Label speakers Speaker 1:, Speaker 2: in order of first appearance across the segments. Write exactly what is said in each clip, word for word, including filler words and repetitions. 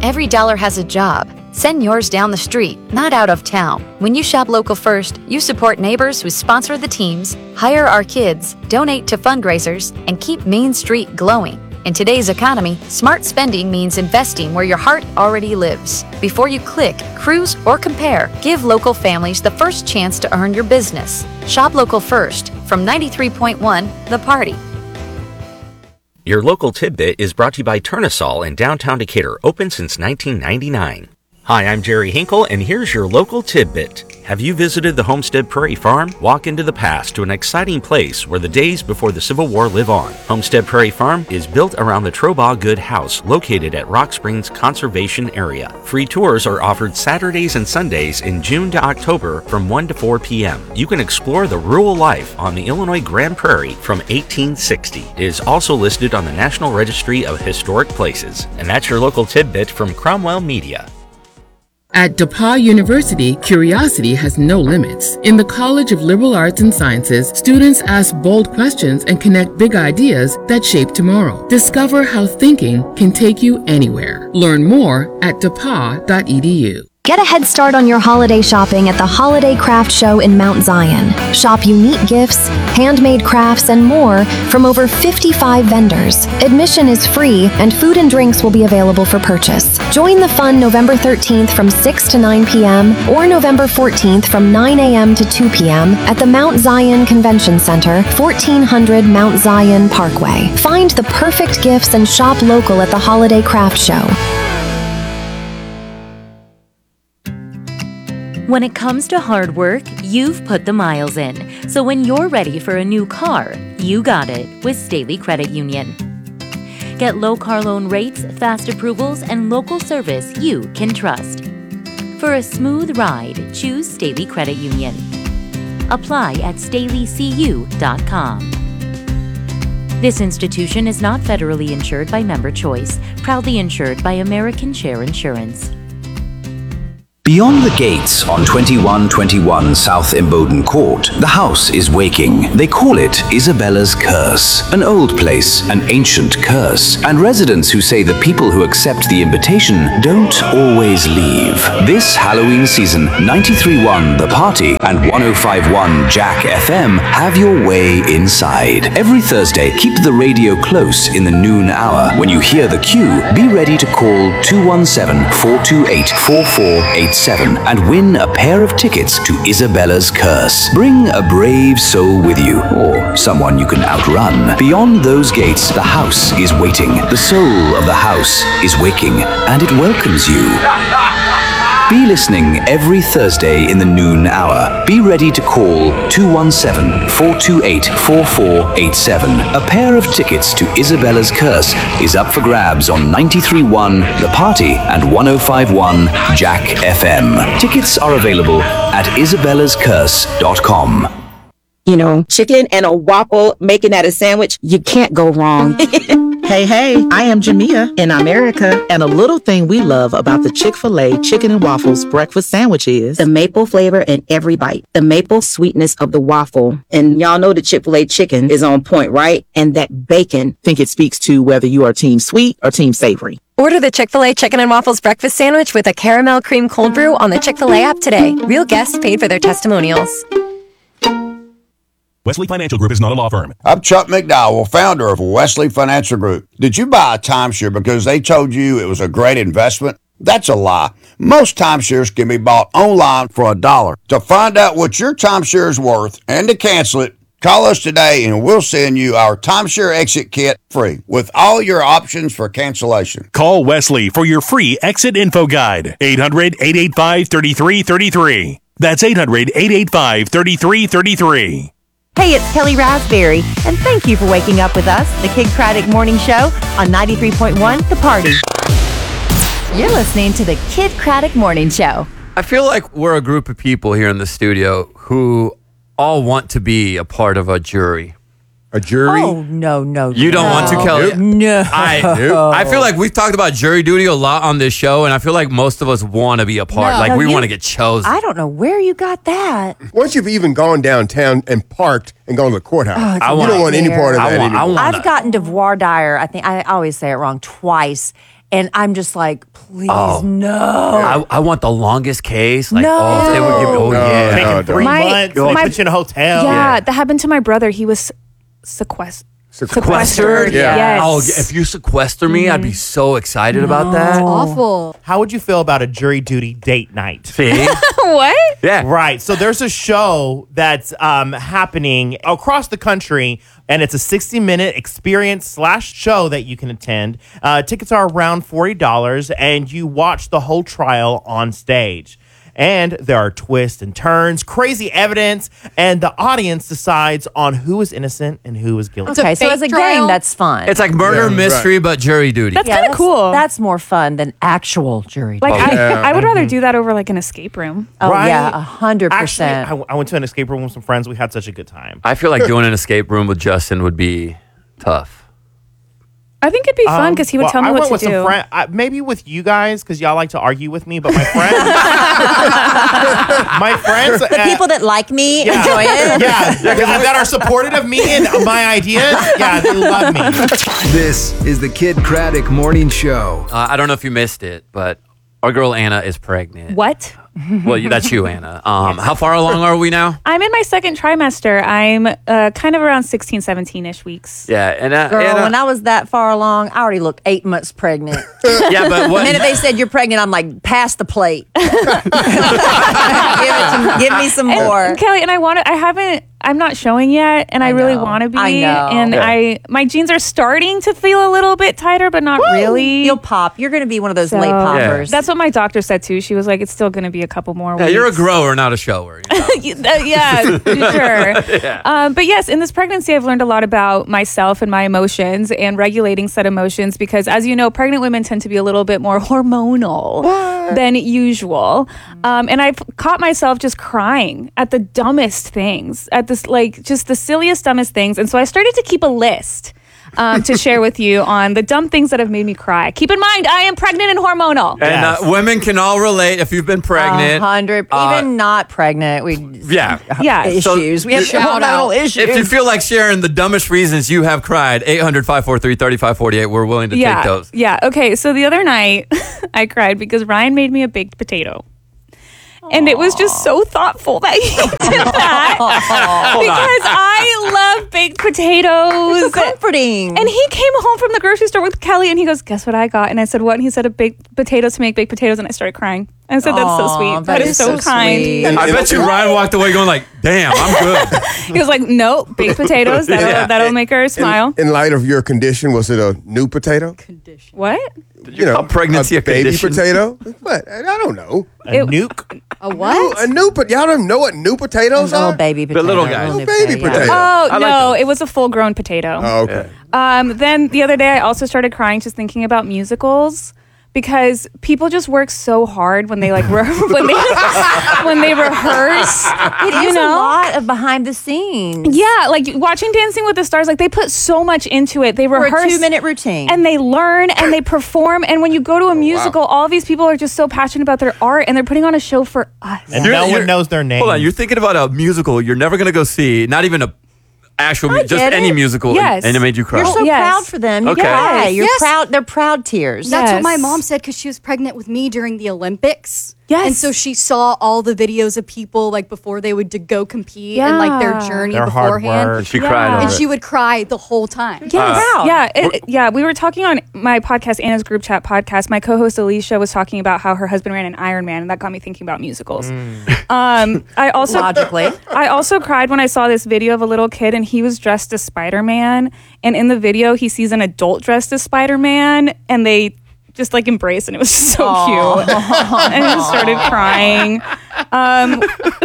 Speaker 1: Every dollar has a job. Send yours down the street, not out of town. When you shop Local First, you support neighbors who sponsor the teams, hire our kids, donate to fundraisers, and keep Main Street glowing. In today's economy, smart spending means investing where your heart already lives. Before you click, cruise, or compare, give local families the first chance to earn your business. Shop Local First from ninety-three point one The Party.
Speaker 2: Your local tidbit is brought to you by Turnasol in downtown Decatur, open since nineteen ninety-nine. Hi, I'm Jerry Hinkle, and here's your local tidbit. Have you visited the Homestead Prairie Farm? Walk into the past to an exciting place where the days before the Civil War live on. Homestead Prairie Farm is built around the Trobaugh Good House, located at Rock Springs Conservation Area. Free tours are offered Saturdays and Sundays in June to October from one to four p.m. You can explore the rural life on the Illinois Grand Prairie from eighteen sixty. It is also listed on the National Registry of Historic Places. And that's your local tidbit from Cromwell Media.
Speaker 3: At DePauw University, curiosity has no limits. In the College of Liberal Arts and Sciences, students ask bold questions and connect big ideas that shape tomorrow. Discover how thinking can take you anywhere. Learn more at d e p a w dot e d u.
Speaker 4: Get a head start on your holiday shopping at the Holiday Craft Show in Mount Zion. Shop unique gifts, handmade crafts, and more from over fifty-five vendors. Admission is free, and food and drinks will be available for purchase. Join the fun November thirteenth from six to nine p.m. or November fourteenth from nine a.m. to two p.m. at the Mount Zion Convention Center, fourteen hundred Mount Zion Parkway. Find the perfect gifts and shop local at the Holiday Craft Show.
Speaker 5: When it comes to hard work, you've put the miles in. So when you're ready for a new car, you got it with Staley Credit Union. Get low car loan rates, fast approvals, and local service you can trust. For a smooth ride, choose Staley Credit Union. Apply at staley c u dot com. This institution is not federally insured by Member Choice, proudly insured by American Share Insurance.
Speaker 6: Beyond the gates on twenty-one twenty-one South Imboden Court, the house is waking. They call it Isabella's Curse. An old place, an ancient curse, and residents who say the people who accept the invitation don't always leave. This Halloween season, ninety-three point one The Party and one oh five point one Jack F M have your way inside. Every Thursday, keep the radio close in the noon hour. When you hear the cue, be ready to call two one seven, four two eight, four four eight seven and win a pair of tickets to Isabella's Curse. Bring a brave soul with you, or someone you can outrun. Beyond those gates, the house is waiting. The soul of the house is waking, and it welcomes you. Be listening every Thursday in the noon hour. Be ready to call two one seven, four two eight, four four eight seven. A pair of tickets to Isabella's Curse is up for grabs on ninety-three point one The Party and one oh five point one Jack F M. Tickets are available at isabellas curse dot com.
Speaker 7: You know, chicken and a waffle, making that a sandwich, you can't go wrong.
Speaker 8: Hey, hey, I am Jamia in America, and a little thing we love about the Chick-fil-A Chicken and Waffles breakfast sandwich is
Speaker 7: the maple flavor in every bite, the maple sweetness of the waffle. And y'all know the Chick-fil-A chicken is on point, right? And that bacon.
Speaker 8: Think it speaks to whether you are team sweet or team savory.
Speaker 9: Order the Chick-fil-A Chicken and Waffles breakfast sandwich with a caramel cream cold brew on the Chick-fil-A app today. Real guests paid for their testimonials.
Speaker 10: Wesley Financial Group is not a law firm.
Speaker 11: I'm Chuck McDowell, founder of Wesley Financial Group. Did you buy a timeshare because they told you it was a great investment? That's a lie. Most timeshares can be bought online for a dollar. To find out what your timeshare is worth and to cancel it, call us today and we'll send you our timeshare exit kit free with all your options for cancellation.
Speaker 10: Call Wesley for your free exit info guide. eight hundred, eight eight five, three three three three. That's eight hundred, eight eight five, three three three three.
Speaker 12: Hey, it's Kelly Raspberry, and thank you for waking up with us, the Kid Craddock Morning Show on ninety-three point one The Party.
Speaker 9: You're listening to the Kid Craddock Morning Show.
Speaker 13: I feel like we're a group of people here in the studio who all want to be a part of a jury.
Speaker 14: A jury?
Speaker 12: Oh, no, no,
Speaker 13: You don't
Speaker 12: no.
Speaker 13: want to, Kelly?
Speaker 12: No.
Speaker 13: I, I feel like we've talked about jury duty a lot on this show, and I feel like most of us want to be a part.
Speaker 12: No.
Speaker 13: Like,
Speaker 12: No,
Speaker 13: we
Speaker 12: you-
Speaker 13: want to get chosen.
Speaker 12: I don't know where you got that.
Speaker 14: Once you've even gone downtown and parked and gone to the courthouse,
Speaker 12: Oh, it's
Speaker 14: you
Speaker 12: a
Speaker 14: don't want any
Speaker 12: nightmare.
Speaker 14: part of that
Speaker 13: I want- I
Speaker 14: anymore.
Speaker 13: want-
Speaker 12: I've gotten to voir dire, I think, I always say it wrong, twice.
Speaker 15: And I'm just like, please,
Speaker 13: Oh.
Speaker 15: no.
Speaker 13: I, I want the longest case. Like,
Speaker 15: No.
Speaker 13: oh, if they would give me, oh,
Speaker 14: No,
Speaker 13: yeah.
Speaker 14: no,
Speaker 16: Taking three
Speaker 17: My-
Speaker 16: months, they
Speaker 17: my-
Speaker 16: put you in a hotel.
Speaker 17: Yeah, that happened to my brother. He was sequestered.
Speaker 13: Sequestered?
Speaker 14: Yeah.
Speaker 17: Yes.
Speaker 13: Oh, if you sequester me, I'd be so excited about that.
Speaker 12: Awful.
Speaker 16: How would you feel about a jury duty date night?
Speaker 13: See?
Speaker 17: What?
Speaker 13: Yeah.
Speaker 16: Right. So there's a show that's um, happening across the country, and it's a sixty minute experience slash show that you can attend. Uh, tickets are around forty dollars, and you watch the whole trial on stage. And there are twists and turns, crazy evidence, and the audience decides on who is innocent and who is guilty.
Speaker 15: Okay, so as a game, that's fun.
Speaker 13: It's like murder
Speaker 14: Yeah,
Speaker 13: mystery, but jury duty.
Speaker 17: That's
Speaker 15: Yeah,
Speaker 17: kind of
Speaker 15: that's-
Speaker 17: cool.
Speaker 15: That's more fun than actual jury
Speaker 17: Like
Speaker 15: duty.
Speaker 17: I,
Speaker 14: Yeah.
Speaker 17: I would rather do that over like an escape room.
Speaker 15: Oh,
Speaker 16: Right?
Speaker 15: yeah, a hundred
Speaker 16: Actually,
Speaker 15: percent.
Speaker 16: I, I went to an escape room with some friends. We had such a good time.
Speaker 13: I feel like doing an escape room with Justin would be tough.
Speaker 17: I think it'd be fun because he would
Speaker 16: Um, well,
Speaker 17: tell me
Speaker 16: I
Speaker 17: what
Speaker 16: went
Speaker 17: to
Speaker 16: with
Speaker 17: do.
Speaker 16: some friend, I, maybe with you guys because y'all like to argue with me, but my friends, my friends,
Speaker 15: The
Speaker 16: uh,
Speaker 15: people that like me
Speaker 16: yeah,
Speaker 15: enjoy it.
Speaker 16: yeah, that are supportive of me and my ideas. Yeah, they love me.
Speaker 18: This is the Kid Craddock Morning Show.
Speaker 13: Uh, I don't know if you missed it, but our girl Anna is pregnant.
Speaker 17: What?
Speaker 13: Well, you- that's you, Anna. Um, How far along are we now?
Speaker 17: I'm in my second trimester. I'm uh, kind of around sixteen, seventeen-ish weeks.
Speaker 13: Yeah, and uh,
Speaker 15: Girl,
Speaker 13: Anna,
Speaker 15: when I was that far along, I already looked eight months pregnant.
Speaker 13: yeah, but
Speaker 15: The
Speaker 13: what?
Speaker 15: minute they said you're pregnant, I'm like, pass the plate. give, it to, give me some more.
Speaker 17: And, Kelly, and I want to, I haven't, I'm not showing yet, and I, really
Speaker 15: know.
Speaker 17: want to be.
Speaker 15: I know.
Speaker 17: And
Speaker 15: Yeah.
Speaker 17: I, my jeans are starting to feel a little bit tighter, but not really.
Speaker 15: You'll pop. You're going to be one of those
Speaker 17: So,
Speaker 15: late poppers.
Speaker 17: That's what my doctor said too. She was like, it's still going to be a couple more
Speaker 13: Yeah,
Speaker 17: weeks.
Speaker 13: you're a grower, not a shower. You know?
Speaker 17: Uh, yeah, sure. Um, but yes, in this pregnancy, I've learned a lot about myself and my emotions and regulating said emotions because, as you know, pregnant women tend to be a little bit more hormonal than usual. Um, and I've caught myself just crying at the dumbest things, at this, like, just the silliest, dumbest things. And so I started to keep a list. Um, to share with you on the dumb things that have made me cry. Keep in mind, I am pregnant and hormonal.
Speaker 13: And uh, women can all relate if you've been pregnant.
Speaker 15: A hundred,
Speaker 13: Uh,
Speaker 15: even not pregnant, we
Speaker 13: Yeah.
Speaker 17: Yeah.
Speaker 15: issues.
Speaker 13: So,
Speaker 15: we have
Speaker 13: shout
Speaker 15: hormonal issues.
Speaker 13: If you feel like sharing the dumbest reasons you have cried, eight hundred, five four three, three five four eight, we're willing to
Speaker 17: yeah,
Speaker 13: take those.
Speaker 17: Yeah. Okay. So the other night, I cried because Ryan made me a baked potato. And it was just so thoughtful that he did that because I love baked potatoes.
Speaker 15: It's so comforting.
Speaker 17: And he came home from the grocery store with Kelly and he goes, guess what I got? And I said, what? And he said, a baked potato to make baked potatoes. And I started crying. I said, that's so
Speaker 15: Aw,
Speaker 17: sweet.
Speaker 15: that
Speaker 17: that is,
Speaker 15: is
Speaker 17: so,
Speaker 15: so
Speaker 17: kind.
Speaker 15: sweet.
Speaker 14: And-
Speaker 13: I
Speaker 14: and-
Speaker 13: bet you Ryan walked away going like, damn, I'm good.
Speaker 17: He was like, no, baked potatoes. That'll,
Speaker 13: Yeah.
Speaker 17: that'll make her smile.
Speaker 14: In, in light of your condition, was it a new potato?
Speaker 17: What?
Speaker 13: You know, pregnancy
Speaker 14: a
Speaker 13: a
Speaker 14: baby
Speaker 13: condition?
Speaker 14: potato? What? I don't know.
Speaker 16: A
Speaker 17: It-
Speaker 16: nuke.
Speaker 12: A what?
Speaker 14: A new, but y'all don't know what new potatoes
Speaker 15: Oh,
Speaker 14: are?
Speaker 15: baby potato.
Speaker 13: little guys.
Speaker 15: Little
Speaker 14: Oh, baby
Speaker 15: potato, yeah.
Speaker 14: potato.
Speaker 17: Oh,
Speaker 13: I like
Speaker 17: no,
Speaker 13: those.
Speaker 17: it was a full grown potato.
Speaker 14: Oh, okay.
Speaker 17: Um, then the other day, I also started crying just thinking about musicals because people just work so hard when they like re- when they when they rehearse.
Speaker 15: It
Speaker 17: you
Speaker 15: is
Speaker 17: know?
Speaker 15: a lot of behind the scenes.
Speaker 17: Yeah, like watching Dancing with the Stars, like they put so much into it. They
Speaker 15: For
Speaker 17: rehearse
Speaker 15: a two minute routine.
Speaker 17: and they learn and they perform. And when you go to a musical, all these people are just so passionate about their art and they're putting on a show for us.
Speaker 16: And
Speaker 13: You're-
Speaker 16: no
Speaker 13: you're-
Speaker 16: one knows their name.
Speaker 13: Hold on, you're thinking about a musical you're never going to go see, not even a actual, mu-
Speaker 15: I
Speaker 13: just
Speaker 15: get
Speaker 13: any
Speaker 15: it.
Speaker 13: musical,
Speaker 17: Yes.
Speaker 13: and it made you cry.
Speaker 15: You're so
Speaker 17: Yes.
Speaker 15: proud for them. You
Speaker 13: Okay.
Speaker 15: cry. You're
Speaker 12: Yes.
Speaker 15: proud. They're proud tears.
Speaker 12: That's
Speaker 17: Yes.
Speaker 12: what my mom said because she was pregnant with me during the Olympics.
Speaker 17: Yes.
Speaker 12: And so she saw all the videos of people like before they would to go compete and like their
Speaker 17: Yeah.
Speaker 12: journey
Speaker 16: Their hard
Speaker 12: beforehand.
Speaker 16: work.
Speaker 13: And she
Speaker 17: Yeah.
Speaker 13: cried over
Speaker 12: And
Speaker 13: it.
Speaker 12: she would cry the whole time.
Speaker 17: Yes.
Speaker 15: proud.
Speaker 17: yeah, it, yeah. We were talking on my podcast, Anna's group chat podcast. My co-host Alicia was talking about how her husband ran an Ironman, and that got me thinking about musicals. Um, I also
Speaker 15: Logically.
Speaker 17: I also cried when I saw this video of a little kid, and he was dressed as Spider-Man. And in the video, he sees an adult dressed as Spider-Man, and they just like embrace, and it was so cute. And I just started crying. Um,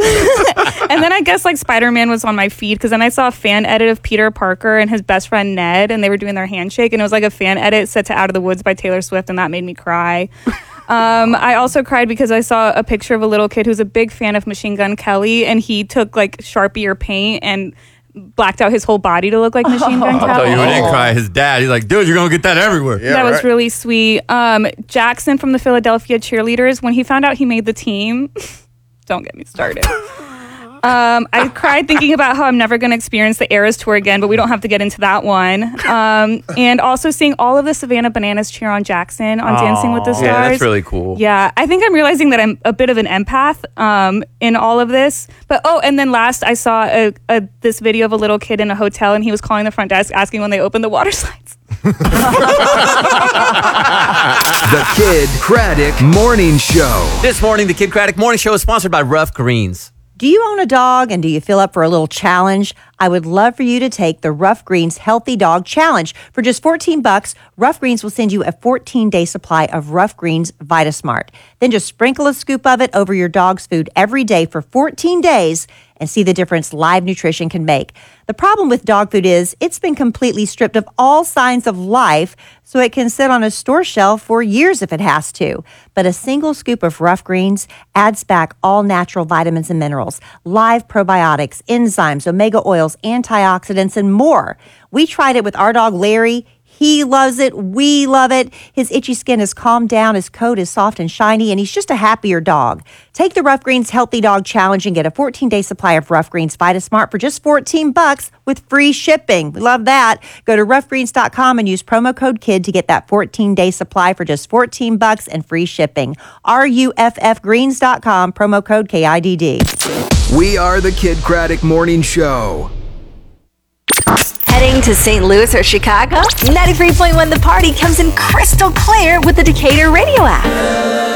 Speaker 17: and then I guess like Spider-Man was on my feed because then I saw a fan edit of Peter Parker and his best friend Ned, and they were doing their handshake, and it was like a fan edit set to Out of the Woods by Taylor Swift, and that made me cry. Um, I also cried because I saw a picture of a little kid who's a big fan of Machine Gun Kelly, and he took like Sharpie or paint and blacked out his whole body to look like Machine Gun
Speaker 13: I'll tell
Speaker 17: Kelly.
Speaker 13: you, who didn't cry. His dad, he's like, dude, you're going to get that everywhere.
Speaker 14: Yeah,
Speaker 17: that was
Speaker 14: right.
Speaker 17: really sweet. Um, Jackson from the Philadelphia Cheerleaders, when he found out he made the team, don't get me started. Um, I cried thinking about how I'm never going to experience the Eras Tour again, but we don't have to get into that one. Um, and also seeing all of the Savannah Bananas cheer on Jackson on Dancing with the Stars.
Speaker 13: Yeah, that's really cool.
Speaker 17: Yeah, I think I'm realizing that I'm a bit of an empath um, in all of this. But oh, and then last I saw a, a this video of a little kid in a hotel, and he was calling the front desk asking when they opened the water slides.
Speaker 18: The Kid Craddock Morning Show.
Speaker 13: This morning, the Kid Craddock Morning Show is sponsored by Rough Greens.
Speaker 15: Do you own a dog and do you feel up for a little challenge? I would love for you to take the Rough Greens Healthy Dog Challenge. For just fourteen bucks, Rough Greens will send you a fourteen-day supply of Rough Greens VitaSmart. Then just sprinkle a scoop of it over your dog's food every day for fourteen days and see the difference live nutrition can make. The problem with dog food is it's been completely stripped of all signs of life, so it can sit on a store shelf for years if it has to. But a single scoop of Rough Greens adds back all natural vitamins and minerals, live probiotics, enzymes, omega oils, antioxidants, and more. We tried it with our dog Larry. He loves it. We love it. His itchy skin has calmed down. His coat is soft and shiny, and he's just a happier dog. Take the Rough Greens Healthy Dog Challenge and get a fourteen-day supply of Rough Greens VitaSmart for just fourteen bucks with free shipping. We love that. Go to rough greens dot com and use promo code KID to get that fourteen-day supply for just fourteen bucks and free shipping. R U F F greens dot com, promo code K I D D.
Speaker 18: We are the Kid Craddock Morning Show.
Speaker 19: Heading to Saint Louis or Chicago? ninety-three point one The Party comes in crystal clear with the Decatur radio app.